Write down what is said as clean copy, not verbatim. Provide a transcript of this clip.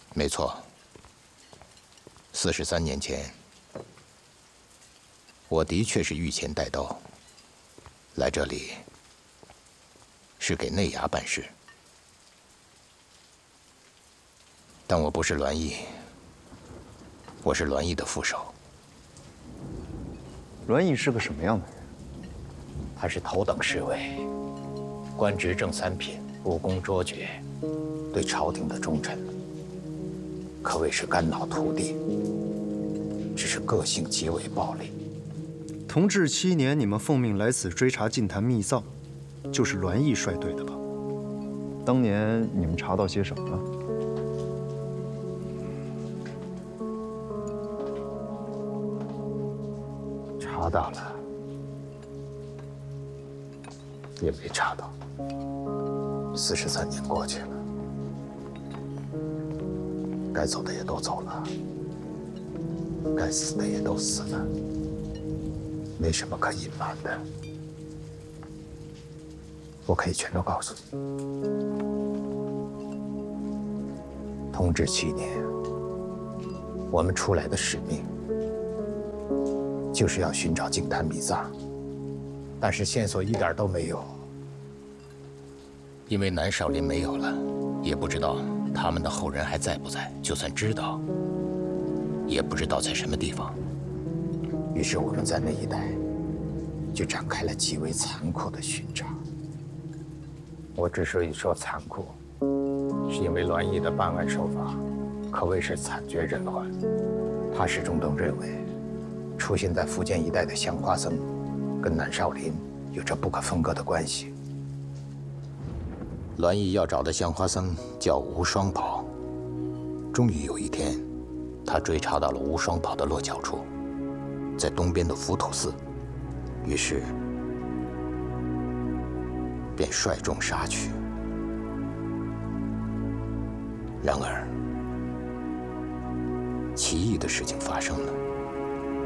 没错，43年前，我的确是御前带刀，来这里是给内衙办事，但我不是栾毅，我是栾毅的副手。 栾毅是个什么样的人？ 他是头等侍卫，官职正三品，武功卓绝，对朝廷的忠臣，可谓是肝脑涂地。只是个性极为暴戾。 同治7年，你们奉命来此追查禁坛密造，就是栾毅率队的吧？当年你们查到些什么呢？ 查到了，也没查到。43年过去了，该走的也都走了，该死的也都死了，没什么可隐瞒的。我可以全都告诉你。同治7年，我们出来的使命就是要寻找净坛密藏，但是线索一点都没有。因为南少林没有了，也不知道他们的后人还在不在，就算知道，也不知道在什么地方。于是我们在那一带就展开了极为残酷的寻找。我之所以说残酷，是因为栾毅的办案手法可谓是惨绝人寰。他始终都认为，出现在福建一带的香花僧跟南少林有着不可分割的关系。栾毅要找的香花僧叫无双宝。终于有一天，他追查到了无双宝的落脚处，在东边的浮屠寺，于是便率众杀去。然而，奇异的事情发生了。